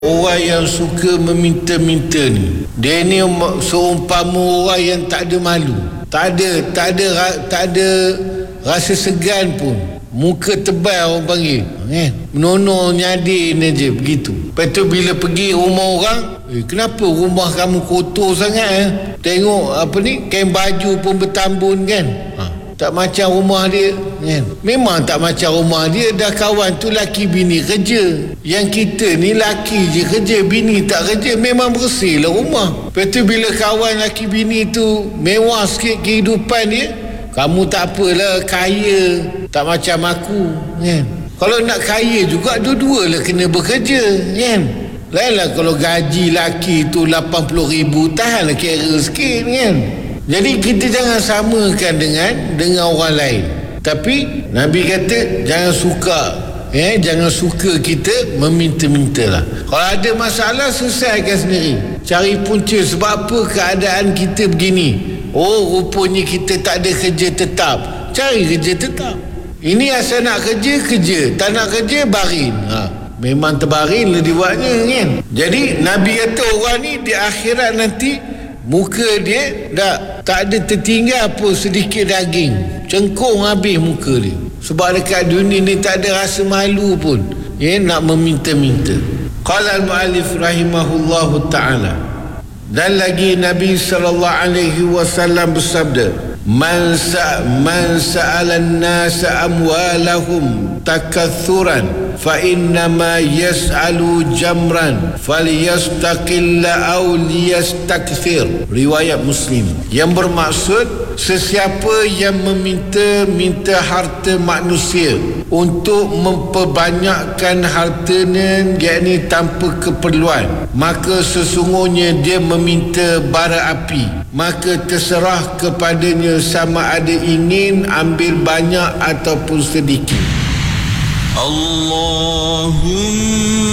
Orang yang suka meminta-minta ni, dia ni seumpama orang yang tak ada malu, tak ada rasa segan pun. Muka tebal orang panggil, menono nyadin aja begitu. Lepas tu bila pergi rumah orang, kenapa rumah kamu kotor sangat? Tengok kain baju pun bertambun kan. Tak macam rumah dia kan? Memang tak macam rumah dia. Dah kawan tu laki bini kerja. Yang kita ni laki je kerja, bini tak kerja. Memang bersih lah rumah. Lepas tu bila kawan laki bini tu mewah sikit kehidupan dia, kamu tak apalah, kaya, tak macam aku kan? Kalau nak kaya juga dua-dua lah kena bekerja kan? Lainlah kalau gaji laki tu 80,000, tahanlah kira sikit kan? Jadi kita jangan samakan dengan orang lain. Tapi Nabi kata jangan suka kita meminta-minta lah. Kalau ada masalah, selesaikan sendiri. Cari punca sebab apa keadaan kita begini. Rupanya kita tak ada kerja tetap. Cari kerja tetap. Ini asal nak kerja, tak nak kerja barin. Memang terbarin lah dibuatnya kan. Jadi Nabi kata orang ni di akhirat nanti muka dia tak ada tertinggal apa sedikit daging. Cengkung habis muka dia. Sebab dekat dunia ni tak ada rasa malu pun nak meminta-minta. Qala al-mu'allif rahimahullahu ta'ala. Dan lagi Nabi SAW bersabda, Man sa'ala an-nasa amwalahum takathuran fa innama yas'alu jamran falyastaqilla aw liyastakthir. Riwayat Muslim. Yang bermaksud sesiapa yang meminta harta manusia untuk memperbanyakkan hartanya, yakni tanpa keperluan, maka sesungguhnya dia meminta bara api. Maka terserah kepadanya sama ada ingin ambil banyak ataupun sedikit. Allahumma